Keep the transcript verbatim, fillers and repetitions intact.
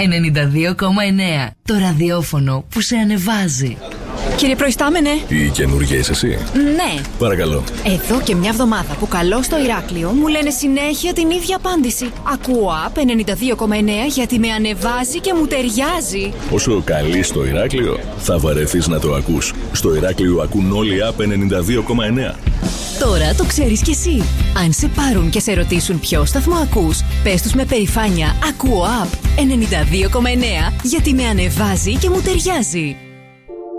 ενενήντα δύο κόμμα εννέα. Το ραδιόφωνο που σε ανεβάζει. Κύριε Προϊστάμενε. Η καινούργια είσαι εσύ? Ναι. Παρακαλώ. Εδώ και μια εβδομάδα που καλώ στο Ηράκλειο μου λένε συνέχεια την ίδια απάντηση. Ακούω App ενενήντα δύο κόμμα εννέα γιατί με ανεβάζει και μου ταιριάζει. Όσο καλεί στο Ηράκλειο, θα βαρεθείς να το ακούς. Στο Ηράκλειο ακούν όλοι App ενενήντα δύο κόμμα εννέα. Τώρα το ξέρεις κι εσύ. Αν σε πάρουν και σε ρωτήσουν ποιο σταθμό ακούς, πες τους με περηφάνεια. Ακούω App ενενήντα δύο κόμμα εννέα γιατί με ανεβάζει και μου ταιριάζει.